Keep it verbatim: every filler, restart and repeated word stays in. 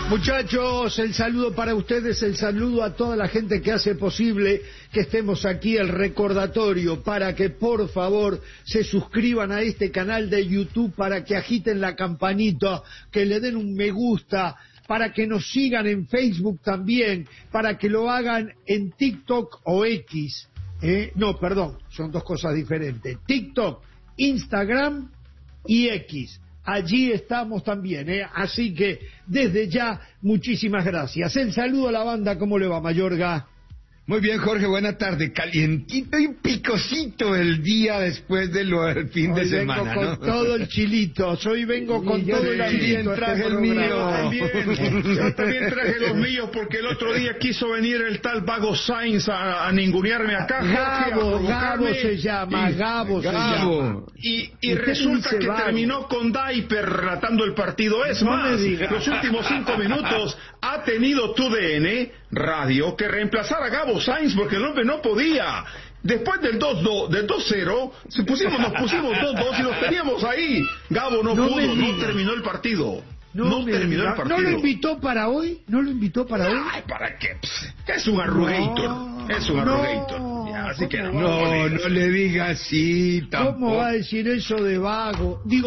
Muchachos, el saludo para ustedes, el saludo a toda la gente que hace posible que estemos aquí, el recordatorio para que por favor se suscriban a este canal de YouTube, para que agiten la campanita, que le den un me gusta, para que nos sigan en Facebook también, para que lo hagan en TikTok o X, ¿eh? no, perdón, son dos cosas diferentes, TikTok, Instagram y X. Allí estamos también, ¿eh? Así que desde ya, muchísimas gracias. El saludo a la banda, ¿cómo le va, Mayorga? Muy bien, Jorge, buena tarde. Calientito y picosito el día después del fin Hoy de semana, vengo con ¿no? todo el chilito, hoy vengo con y todo el ambiente. traje el mío. Yo también, yo también traje los míos porque el otro día quiso venir el tal Vago Sainz a, a ningunearme acá. Gabo, Gabo se llama, Gabo se llama. Y, y resulta que Vago terminó con Diaper relatando el partido. Es no más, los últimos cinco minutos ha tenido T U D N Radio que reemplazar a Gabo Sainz porque el hombre no podía. Después del dos dos, del dos cero, se pusimos, nos pusimos dos dos y los teníamos ahí. Gabo no, no pudo, no terminó el partido. No, no terminó diga. el partido. ¿No lo invitó para hoy? ¿No lo invitó para hoy? Ay, ¿para qué? Es un arrugator. No, es un arrugator. No, ya, así que no, no, no, no le diga así tampoco. ¿Cómo va a decir eso de Vago? Digo,